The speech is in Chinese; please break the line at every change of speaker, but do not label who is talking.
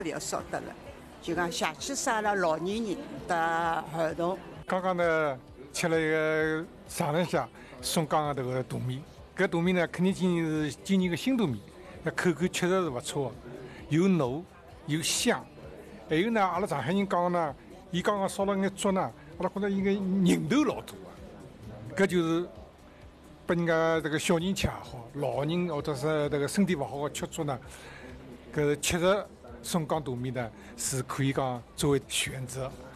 比较少得了，就讲邪气杀了老年人的儿童。
刚刚呢吃了一个上冷虾松江的这个大米，搿大米呢肯定是今年的新大米，那口感确实是不错，又糯又香。还有呢，阿拉上海人讲呢，伊刚刚烧了眼粥呢，阿拉觉得伊个人头老大啊，搿就是拨人家这个小人吃也好，老人或者是这个身体勿好的吃粥呢，搿确实松江大米呢是可以讲作为选择。